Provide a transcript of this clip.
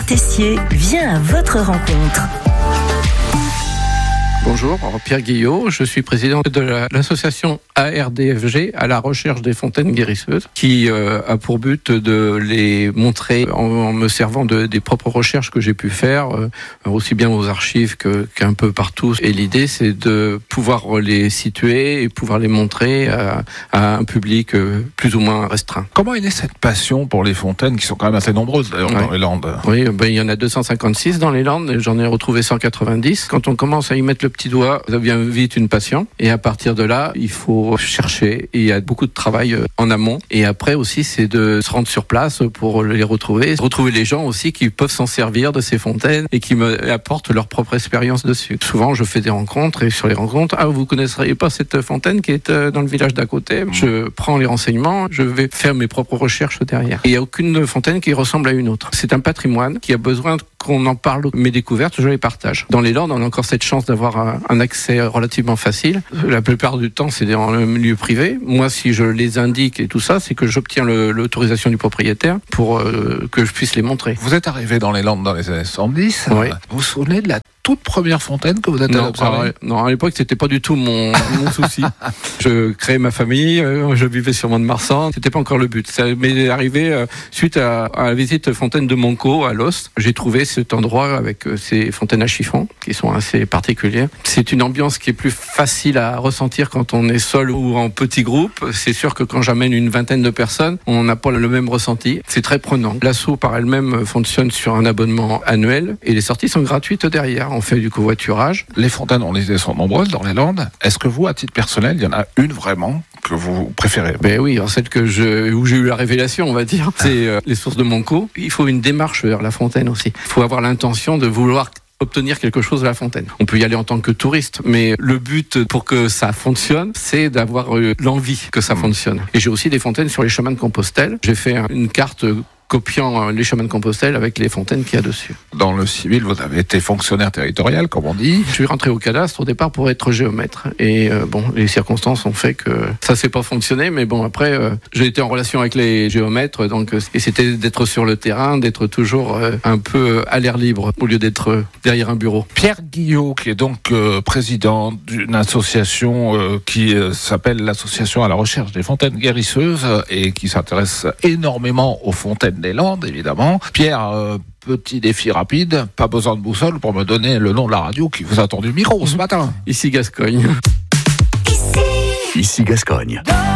Tessier vient à votre rencontre. Bonjour, Pierre Guillot, je suis président de l'association ARDFG, à la recherche des fontaines guérisseuses, qui a pour but de les montrer en me servant des propres recherches que j'ai pu faire, aussi bien aux archives qu'un peu partout. Et l'idée, c'est de pouvoir les situer et pouvoir les montrer à un public plus ou moins restreint. Comment est née cette passion pour les fontaines, qui sont quand même assez nombreuses d'ailleurs dans les Landes? Oui, il y en a 256 dans les Landes, et j'en ai retrouvé 190. Quand on commence à y mettre le petit doigt, ça devient vite une passion. Et à partir de là, il faut chercher. Et il y a beaucoup de travail en amont. Et après aussi, c'est de se rendre sur place pour les retrouver. Retrouver les gens aussi qui peuvent s'en servir de ces fontaines et qui me apportent leur propre expérience dessus. Souvent, je fais des rencontres et sur les rencontres, vous connaisseriez pas cette fontaine qui est dans le village d'à côté? Je prends les renseignements, je vais faire mes propres recherches derrière. Et il n'y a aucune fontaine qui ressemble à une autre. C'est un patrimoine qui a besoin qu'on en parle. Mes découvertes, je les partage. Dans les Landes, on a encore cette chance d'avoir un accès relativement facile. La plupart du temps, c'est dans le milieu privé. Moi, si je les indique et tout ça, c'est que j'obtiens l'autorisation du propriétaire pour que je puisse les montrer. Vous êtes arrivé dans les Landes dans les années 70. Oui. Vous vous souvenez de la toute première fontaine que vous êtes allé observer? Non, à l'époque, c'était pas du tout mon souci. Je créais ma famille, je vivais sur Mont-de-Marsan. C'était pas encore le but. Ça m'est arrivé suite à la visite fontaine de Monco à Lost. J'ai trouvé cet endroit avec ces fontaines à chiffon qui sont assez particulières. C'est une ambiance qui est plus facile à ressentir quand on est seul ou en petit groupe. C'est sûr que quand j'amène une vingtaine de personnes, on n'a pas le même ressenti. C'est très prenant. L'asso par elle-même fonctionne sur un abonnement annuel et les sorties sont gratuites derrière. On fait du covoiturage. Les fontaines, on les disait, sont nombreuses dans les Landes. Est-ce que vous, à titre personnel, il y en a une vraiment que vous préférez? Ben oui, alors celle où j'ai eu la révélation, on va dire, c'est les sources de Monco. Il faut une démarche vers la fontaine aussi. Il faut avoir l'intention de vouloir obtenir quelque chose de la fontaine. On peut y aller en tant que touriste, mais le but pour que ça fonctionne, c'est d'avoir l'envie que ça fonctionne. Et j'ai aussi des fontaines sur les chemins de Compostelle. J'ai fait une carte copiant les chemins de Compostelle avec les fontaines qu'il y a dessus. Dans le civil, vous avez été fonctionnaire territorial, comme on dit. Je suis rentré au cadastre au départ pour être géomètre. Et les circonstances ont fait que ça s'est pas fonctionné. Mais bon, après, j'ai été en relation avec les géomètres. Et c'était d'être sur le terrain, d'être toujours un peu à l'air libre, au lieu d'être derrière un bureau. Pierre Guillot, qui est donc président d'une association qui s'appelle l'Association à la recherche des fontaines guérisseuses et qui s'intéresse énormément aux fontaines des Landes, évidemment. Pierre, petit défi rapide, pas besoin de boussole pour me donner le nom de la radio qui vous a tendu le micro ce matin. Ici Gascogne. Ici Gascogne.